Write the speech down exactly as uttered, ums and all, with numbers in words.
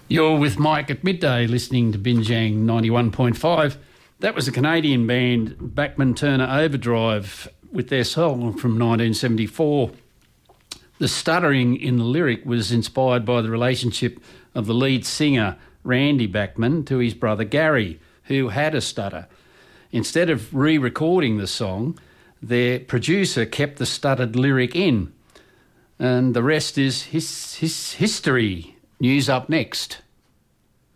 You're with Mike at midday listening to Binjang ninety-one point five. That was a Canadian band, Bachman Turner Overdrive, with their song from nineteen seventy-four. The stuttering in the lyric was inspired by the relationship of the lead singer, Randy Bachman, to his brother Gary, who had a stutter. Instead of re-recording the song, their producer kept the stuttered lyric in. And the rest is his, his history. News up next.